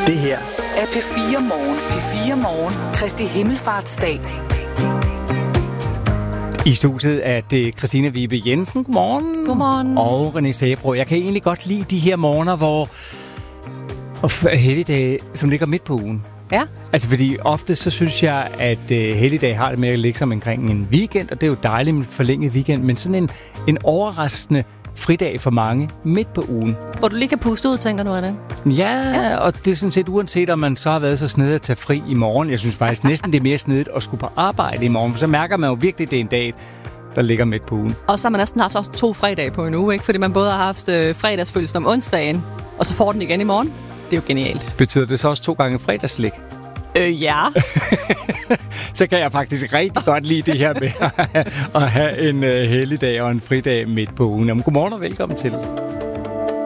Det her er P4 Morgen. P4 Morgen. Kristi Himmelfartsdag. I studiet er det Christina Vibe Jensen. Godmorgen. Godmorgen. Og René Sabro. Jeg kan egentlig godt lide de her morgener, hvor helligdage, som ligger midt på ugen. Ja. Altså, fordi ofte så synes jeg, at helligdag har det med at ligge som omkring en weekend, og det er jo dejligt med en forlænget weekend, men sådan en overraskende fridag for mange midt på ugen. Hvor du lige kan puste ud, tænker du, er det? Ja, og det er sådan set uanset, om man så har været så snedig at tage fri i morgen. Jeg synes faktisk næsten, det er mere snedigt at skulle på arbejde i morgen, for så mærker man jo virkelig, at det er en dag, der ligger midt på ugen. Og så har man næsten haft også 2 fredage på en uge, ikke? Fordi man både har haft fredagsfølelsen om onsdagen, og så får den igen i morgen. Det er jo genialt. Betyder det så også 2 gange fredagslik? Ja. Så kan jeg faktisk rigtig godt lide det her med at have en helligdag og en fridag midt på ugen. Jamen, godmorgen og velkommen til.